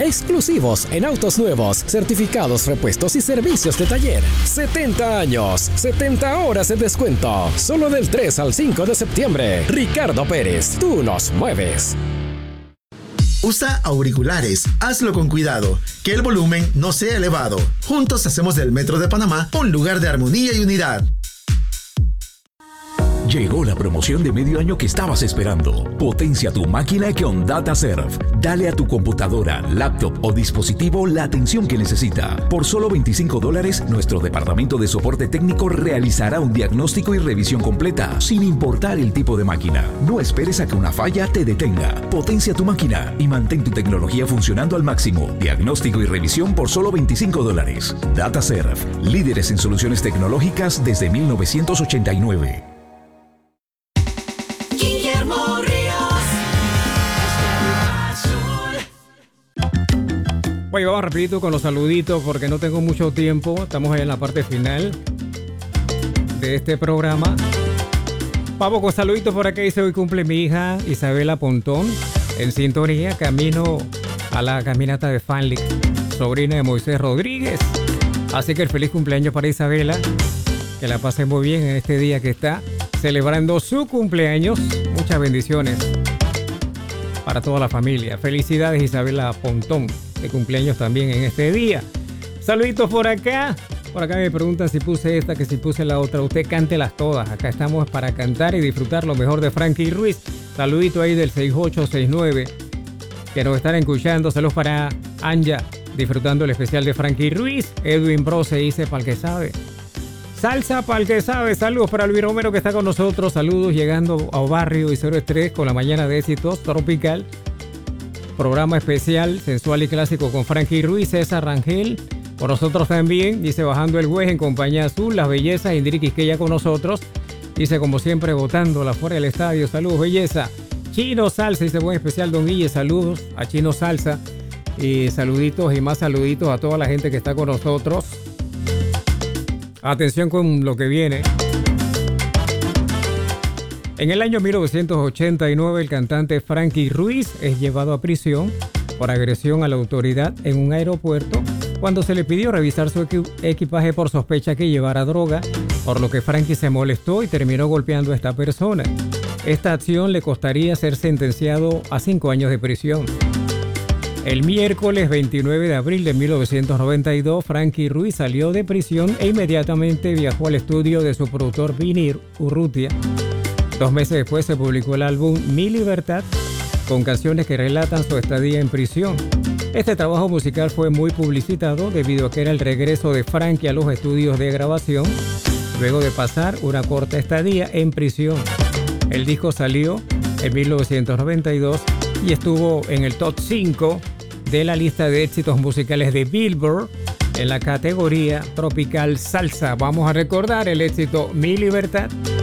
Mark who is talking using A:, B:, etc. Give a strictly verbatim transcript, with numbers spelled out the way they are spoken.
A: exclusivos en autos nuevos, certificados, repuestos y servicios de taller. setenta años, setenta horas de descuento. Solo del tres al cinco de septiembre. Ricardo Pérez, tú nos mueves.
B: Usa auriculares, hazlo con cuidado, que el volumen no sea elevado. Juntos hacemos del Metro de Panamá un lugar de armonía y unidad.
C: Llegó la promoción de medio año que estabas esperando. Potencia tu máquina con DataServe. Dale a tu computadora, laptop o dispositivo la atención que necesita. Por solo veinticinco dólares, nuestro departamento de soporte técnico realizará un diagnóstico y revisión completa, sin importar el tipo de máquina. No esperes a que una falla te detenga. Potencia tu máquina y mantén tu tecnología funcionando al máximo. Diagnóstico y revisión por solo veinticinco dólares. DataServe, líderes en soluciones tecnológicas desde mil novecientos ochenta y nueve.
D: Bueno, vamos rapidito con los saluditos porque no tengo mucho tiempo. Estamos en la parte final de este programa. Vamos con saluditos por acá. Dice: hoy cumple mi hija Isabela Pontón, en sintonía, camino a la caminata de Fanlic, sobrina de Moisés Rodríguez. Así que el feliz cumpleaños para Isabela. Que la pase muy bien en este día que está celebrando su cumpleaños. Muchas bendiciones para toda la familia. Felicidades, Isabela Pontón, de cumpleaños también en este día. Saluditos por acá. Por acá me preguntan si puse esta, que si puse la otra. Usted cántelas todas. Acá estamos para cantar y disfrutar lo mejor de Frankie Ruiz. Saludito ahí del seis ocho seis nueve que nos están escuchando. Saludos para Anja, disfrutando el especial de Frankie Ruiz. Edwin Bro se dice para el que sabe. Salsa para el que sabe. Saludos para Luis Romero que está con nosotros. Saludos llegando a Barrio y Cero Estrés con la mañana de éxitos tropical. Programa especial, sensual y clásico con Frankie Ruiz, César Rangel. Por nosotros también. Dice bajando el güey en compañía azul. Las bellezas, Indiri Quisqueya con nosotros. Dice como siempre votándola fuera del estadio. Saludos, belleza. Chino Salsa, dice buen especial Don Guille. Saludos a Chino Salsa. Y saluditos y más saluditos a toda la gente que está con nosotros. Atención con lo que viene. En el año mil novecientos ochenta y nueve, el cantante Frankie Ruiz es llevado a prisión por agresión a la autoridad en un aeropuerto cuando se le pidió revisar su equi- equipaje por sospecha que llevara droga, por lo que Frankie se molestó y terminó golpeando a esta persona. Esta acción le costaría ser sentenciado a cinco años de prisión. El miércoles veintinueve de abril de mil novecientos noventa y dos, Frankie Ruiz salió de prisión e inmediatamente viajó al estudio de su productor Vini Urrutia. Dos meses después se publicó el álbum Mi Libertad, con canciones que relatan su estadía en prisión. Este trabajo musical fue muy publicitado debido a que era el regreso de Frankie a los estudios de grabación, luego de pasar una corta estadía en prisión. El disco salió en mil novecientos noventa y dos y estuvo en el top cinco de la lista de éxitos musicales de Billboard en la categoría Tropical Salsa. Vamos a recordar el éxito Mi Libertad.